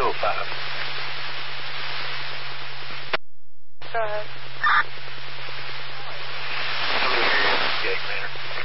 205. Go ahead. I'm in your gate, Manor.